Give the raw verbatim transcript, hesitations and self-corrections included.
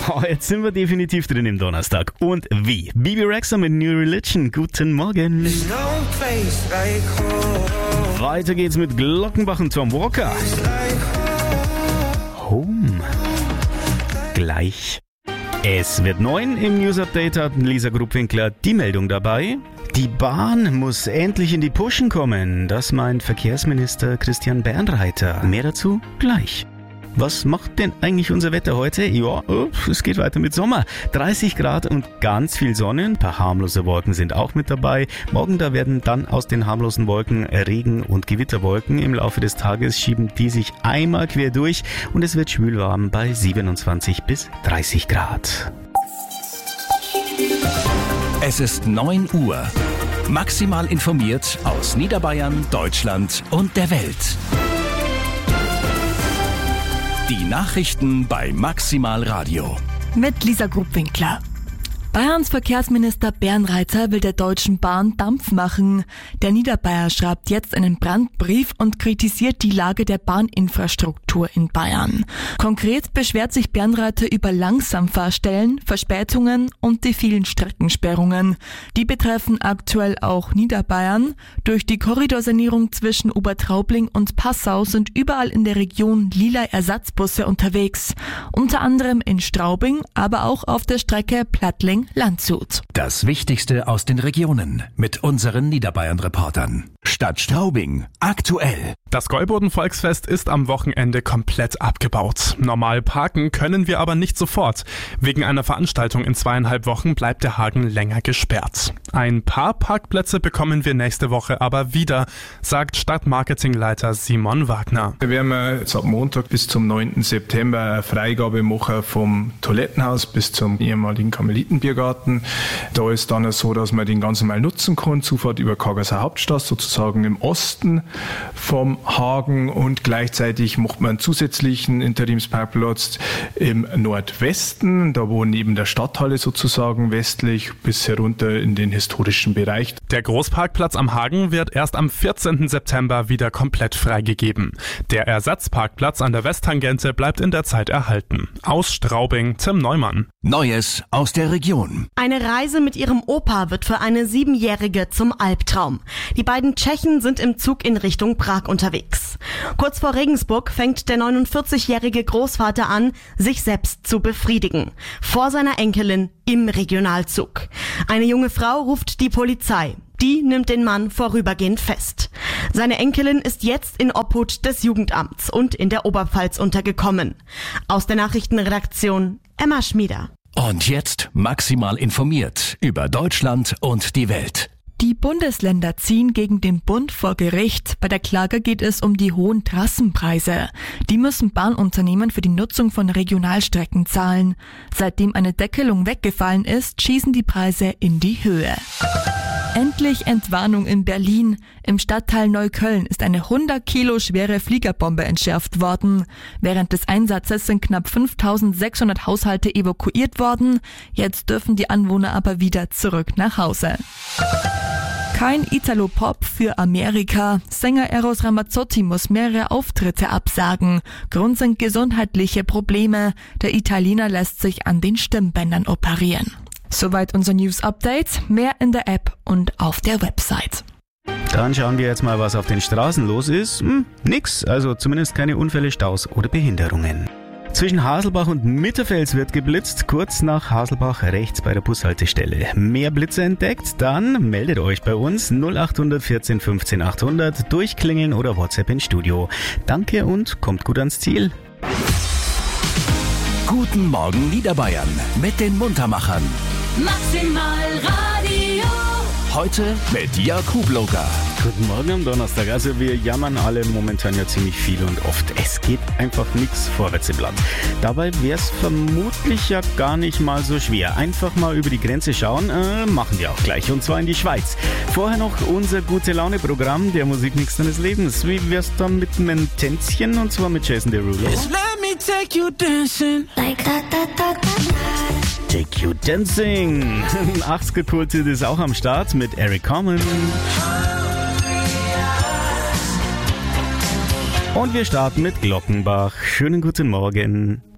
Oh, jetzt sind wir definitiv drin im Donnerstag. Und wie? Bibi Rexha mit New Religion. Guten Morgen. Weiter geht's mit Glockenbach und Tom Walker. Home. Gleich. Es wird neun. Im News Update hat Lisa Gruppwinkler die Meldung dabei. Die Bahn muss endlich in die Puschen kommen. Das meint Verkehrsminister Christian Bernreiter. Mehr dazu gleich. Was macht denn eigentlich unser Wetter heute? Ja, es geht weiter mit Sommer. dreißig Grad und ganz viel Sonne. Ein paar harmlose Wolken sind auch mit dabei. Morgen, da werden dann aus den harmlosen Wolken Regen- und Gewitterwolken. Im Laufe des Tages schieben die sich einmal quer durch und es wird schwülwarm bei siebenundzwanzig bis dreißig Grad. Es ist neun Uhr. Maximal informiert aus Niederbayern, Deutschland und der Welt. Die Nachrichten bei Maximal Radio. Mit Lisa Gruppwinkler. Bayerns Verkehrsminister Bernreiter will der Deutschen Bahn Dampf machen. Der Niederbayer schreibt jetzt einen Brandbrief und kritisiert die Lage der Bahninfrastruktur in Bayern. Konkret beschwert sich Bernreiter über Langsamfahrstellen, Verspätungen und die vielen Streckensperrungen. Die betreffen aktuell auch Niederbayern. Durch die Korridorsanierung zwischen Obertraubling und Passau sind überall in der Region lila Ersatzbusse unterwegs. Unter anderem in Straubing, aber auch auf der Strecke Plattling Landshut. Das Wichtigste aus den Regionen mit unseren Niederbayern-Reportern. Stadt Straubing. Aktuell. Das Gäuboden-Volksfest ist am Wochenende komplett abgebaut. Normal parken können wir aber nicht sofort. Wegen einer Veranstaltung in zweieinhalb Wochen bleibt der Hagen länger gesperrt. Ein paar Parkplätze bekommen wir nächste Woche aber wieder, sagt Stadtmarketingleiter Simon Wagner. Wir werden jetzt ab Montag bis zum neunten September eine Freigabe machen vom Toilettenhaus bis zum ehemaligen Karmelitenbiergarten. Da ist dann so, dass man den ganz normal nutzen kann. Zufahrt über Kagerser Hauptstraße, sozusagen im Osten vom Hagen, und gleichzeitig macht man einen zusätzlichen Interimsparkplatz im Nordwesten, da wo neben der Stadthalle sozusagen westlich bis herunter in den historischen Bereich. Der Großparkplatz am Hagen wird erst am vierzehnten September wieder komplett freigegeben. Der Ersatzparkplatz an der Westtangente bleibt in der Zeit erhalten. Aus Straubing, Tim Neumann. Neues aus der Region. Eine Reise mit ihrem Opa wird für eine Siebenjährige zum Albtraum. Die beiden Tschechen sind im Zug in Richtung Prag unterwegs. Kurz vor Regensburg fängt der neunundvierzigjährige Großvater an, sich selbst zu befriedigen. Vor seiner Enkelin im Regionalzug. Eine junge Frau ruft die Polizei. Die nimmt den Mann vorübergehend fest. Seine Enkelin ist jetzt in Obhut des Jugendamts und in der Oberpfalz untergekommen. Aus der Nachrichtenredaktion Emma Schmieder. Und jetzt maximal informiert über Deutschland und die Welt. Die Bundesländer ziehen gegen den Bund vor Gericht. Bei der Klage geht es um die hohen Trassenpreise. Die müssen Bahnunternehmen für die Nutzung von Regionalstrecken zahlen. Seitdem eine Deckelung weggefallen ist, schießen die Preise in die Höhe. Endlich Entwarnung in Berlin. Im Stadtteil Neukölln ist eine hundert Kilo schwere Fliegerbombe entschärft worden. Während des Einsatzes sind knapp fünftausendsechshundert Haushalte evakuiert worden. Jetzt dürfen die Anwohner aber wieder zurück nach Hause. Kein Italo-Pop für Amerika. Sänger Eros Ramazzotti muss mehrere Auftritte absagen. Grund sind gesundheitliche Probleme. Der Italiener lässt sich an den Stimmbändern operieren. Soweit unser News-Update. Mehr in der App und auf der Website. Dann schauen wir jetzt mal, was auf den Straßen los ist. Hm, nix, also zumindest keine Unfälle, Staus oder Behinderungen. Zwischen Haselbach und Mitterfels wird geblitzt, kurz nach Haselbach rechts bei der Bushaltestelle. Mehr Blitze entdeckt? Dann meldet euch bei uns null acht vierzehn fünfzehn achthundert, durchklingeln oder WhatsApp ins Studio. Danke und kommt gut ans Ziel. Guten Morgen Niederbayern mit den Muntermachern. Maximal Radio. Heute mit Jakub Loga. Guten Morgen am Donnerstag. Also wir jammern alle momentan ja ziemlich viel und oft. Es geht einfach nichts vorwärts im Land. Dabei wäre es vermutlich ja gar nicht mal so schwer. Einfach mal über die Grenze schauen, äh, machen wir auch gleich. Und zwar in die Schweiz. Vorher noch unser Gute-Laune-Programm, der Musikmix deines Lebens. Wie wär's dann mit einem Tänzchen, und zwar mit Jason Derulo? Just let me take you dancing. Like da, da, da, da, da. Take You Dancing. achtziger-Kultit ist auch am Start mit Eric Carmen. Und wir starten mit Glockenbach. Schönen guten Morgen.